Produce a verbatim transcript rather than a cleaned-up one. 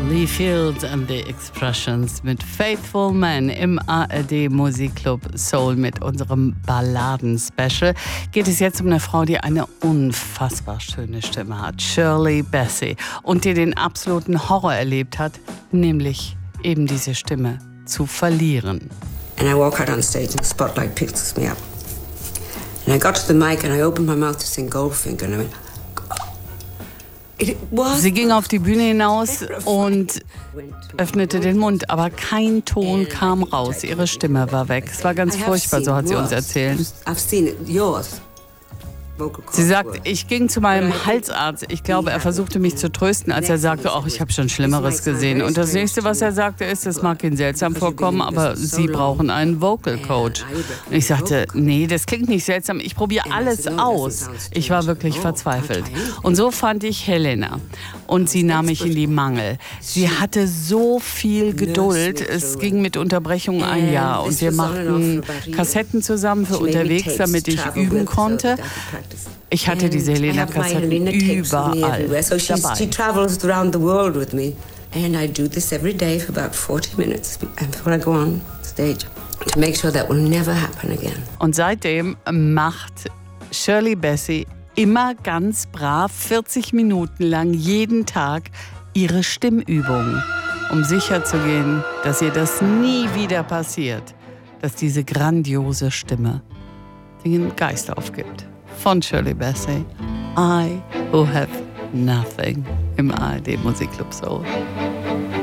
Lee Fields and the Expressions mit Faithful Man im A R D Musikclub Soul mit unserem Balladen-Special. Geht es jetzt um eine Frau, die eine unfassbar schöne Stimme hat, Shirley Bassey, und die den absoluten Horror erlebt hat, nämlich eben diese Stimme zu verlieren. And I walk out on stage and the spotlight picks me up. And I got to the mic and I opened my mouth to sing Goldfinger and I went... Sie ging auf die Bühne hinaus und öffnete den Mund, aber kein Ton kam raus. Ihre Stimme war weg. Es war ganz furchtbar, so hat sie uns erzählt. Sie sagt, ich ging zu meinem Halsarzt. Ich glaube, er versuchte mich zu trösten, als er sagte, ach, ich habe schon Schlimmeres gesehen. Und das nächste, was er sagte, ist, es mag Ihnen seltsam vorkommen, aber Sie brauchen einen Vocal Coach. Und ich sagte, nee, das klingt nicht seltsam. Ich probiere alles aus. Ich war wirklich verzweifelt. Und so fand ich Helena. Und sie nahm mich in die Mangel. Sie hatte so viel Geduld. Es ging mit Unterbrechung ein Jahr. Und wir machten Kassetten zusammen für unterwegs, damit ich üben konnte. Ich hatte diese Helena-Kassetten überall dabei. She travels around the world with me. And I do this every day for about forty minutes before I go on stage to make sure that will never happen again. Und seitdem macht Shirley Bassey immer ganz brav vierzig Minuten lang jeden Tag ihre Stimmübungen, um sicherzugehen, dass ihr das nie wieder passiert, dass diese grandiose Stimme den Geist aufgibt. Von Shirley Bassey, I Who Have Nothing im A R D Musikclub Soul.